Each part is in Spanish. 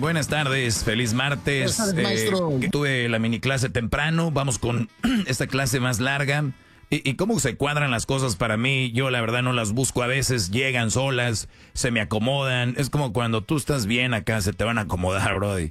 Buenas tardes, feliz martes. Buenas tardes, maestro. Tuve la mini clase temprano, vamos con esta clase más larga. ¿Y cómo se cuadran las cosas para mí? Yo la verdad no las busco a veces, llegan solas, se me acomodan. Es como cuando tú estás bien acá, se te van a acomodar, brody.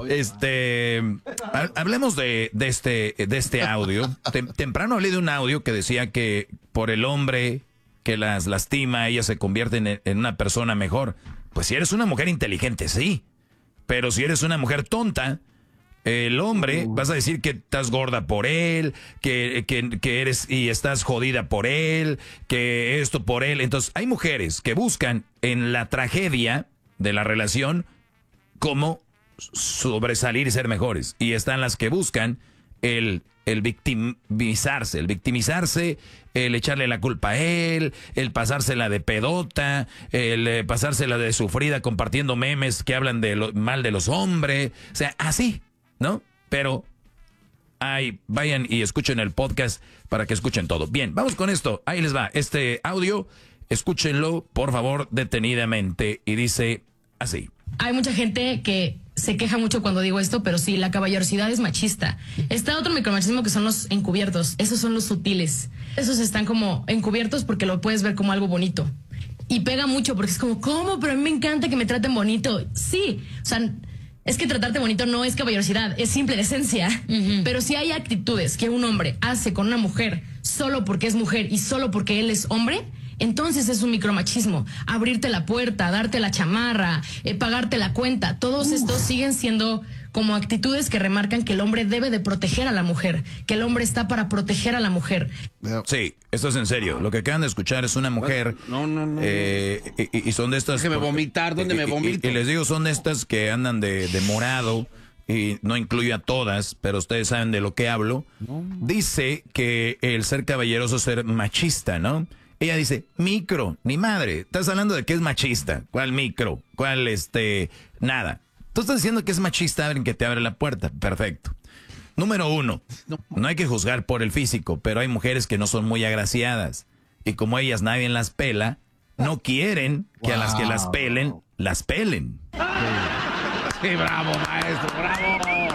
Hablemos de este audio. Temprano hablé de un audio que decía que por el hombre que las lastima, ellas se convierten en una persona mejor. Pues si eres una mujer inteligente, sí. Pero si eres una mujer tonta, el hombre, vas a decir que estás gorda por él, que eres y estás jodida por él, que esto por él. Entonces, hay mujeres que buscan en la tragedia de la relación cómo sobresalir y ser mejores. Y están las que buscan el victimizarse, el echarle la culpa a él, el pasársela de pedota, el pasársela de sufrida compartiendo memes que hablan de mal de los hombres. O sea, así, ¿no? Pero vayan y escuchen el podcast para que escuchen todo. Bien, vamos con esto. Ahí les va. Este audio, escúchenlo, por favor, detenidamente. Y dice así. Hay mucha gente que se queja mucho cuando digo esto, pero sí, la caballerosidad es machista. Está otro micromachismo que son los encubiertos. Esos son los sutiles. Esos están como encubiertos porque lo puedes ver como algo bonito. Y pega mucho porque es como, ¿cómo? Pero a mí me encanta que me traten bonito. Sí, o sea, es que tratarte bonito no es caballerosidad, es simple de esencia. Pero si hay actitudes que un hombre hace con una mujer solo porque es mujer y solo porque él es hombre, entonces es un micromachismo. Abrirte la puerta, darte la chamarra, pagarte la cuenta. Todos estos siguen siendo como actitudes que remarcan que el hombre debe de proteger a la mujer, que el hombre está para proteger a la mujer. Sí, esto es en serio. Lo que acaban de escuchar es una mujer. No. Y son de estas. Déjeme vomitar, ¿dónde me vomito? Y les digo, son de estas que andan de morado. Y no incluye a todas, pero ustedes saben de lo que hablo. Dice que el ser caballeroso es ser machista, ¿no? Ella dice, micro, ni madre. Estás hablando de que es machista. ¿Cuál micro? ¿Cuál nada? Tú estás diciendo que es machista alguien que te abre la puerta. Perfecto. Número 1. No hay que juzgar por el físico, pero hay mujeres que no son muy agraciadas. Y como ellas nadie las pela, no quieren que a las que las pelen, las pelen. Sí, bravo, maestro, bravo.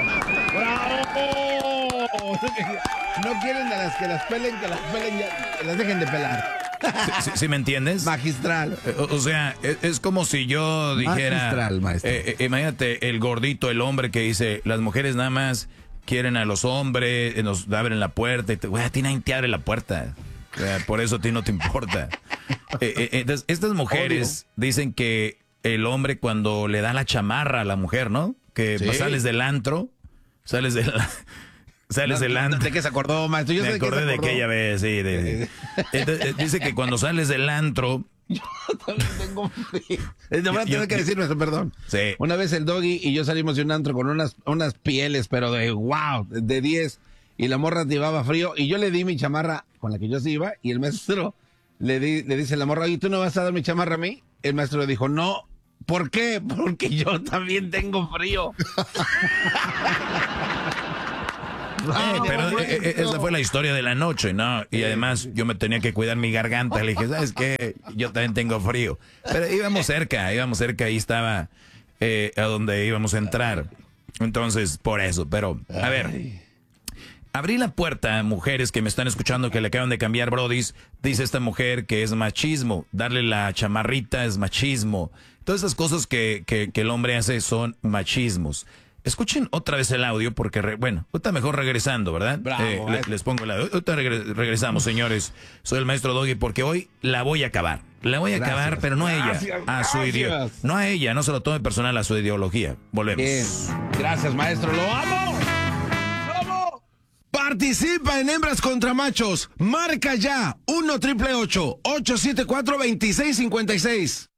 No quieren a las que las pelen ya, las dejen de pelar. ¿Sí me entiendes? Magistral. O sea, es como si yo dijera... Magistral, maestro. Imagínate el gordito, el hombre que dice, las mujeres nada más quieren a los hombres, nos abren la puerta. Y a ti nadie te abre la puerta. Por eso a ti no te importa. Entonces, estas mujeres dicen que el hombre cuando le da la chamarra a la mujer, ¿no? Que pues, sales del antro, del antro. ¿De qué se acordó, maestro? Yo Me acordé de aquella vez, sí. Entonces, dice que cuando sales del antro... Yo también tengo frío. Tengo que decir, maestro, perdón. Sí. Una vez el Doggy y yo salimos de un antro con unas pieles, pero de wow, de 10. Y la morra llevaba frío. Y yo le di mi chamarra con la que yo sí iba. Y el maestro le dice a la morra, ¿y tú no vas a dar mi chamarra a mí? El maestro le dijo, no. ¿Por qué? Porque yo también tengo frío. Pero esa fue la historia de la noche, ¿no? Y además yo me tenía que cuidar mi garganta. Le dije, ¿sabes qué? Yo también tengo frío. Pero íbamos cerca, ahí estaba a donde íbamos a entrar. Entonces, por eso. Pero, a ver, abrí la puerta a mujeres que me están escuchando que le acaban de cambiar brodis. Dice esta mujer que es machismo. Darle la chamarrita es machismo. Todas esas cosas que el hombre hace son machismos. Escuchen otra vez el audio porque, ahorita mejor regresando, ¿verdad? Bravo, les pongo el audio. Ahorita regresamos, señores. Soy el maestro Doggy porque hoy la voy a acabar. La voy a acabar, pero no a ella, a su ideología. No a ella, no se lo tome personal, a su ideología. Volvemos. Bien. Gracias, maestro. ¡Lo amo! ¡Lo amo! Participa en Hembras contra Machos. Marca ya 1-888-874-2656.